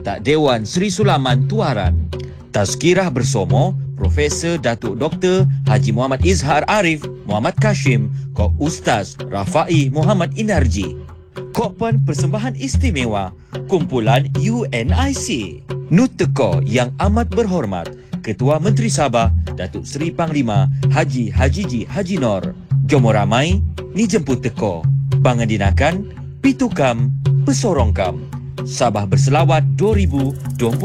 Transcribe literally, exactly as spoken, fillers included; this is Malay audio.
Anggota Dewan Seri Sulaman Tuaran. Tazkirah bersama Profesor Datuk Doktor Haji Muhammad Izhar Arif Muhammad Kashim, Kok Ustaz Rafai Muhammad Inarji. Kokpan persembahan istimewa kumpulan U N I C. Nuteko yang amat berhormat Ketua Menteri Sabah Datuk Seri Panglima Haji Hajiji Haji Nor. Jomo ramai ni jemput teko. Pangandinakan Pitukam Pesorongkam. Sabah Berselawat dua ribu dua puluh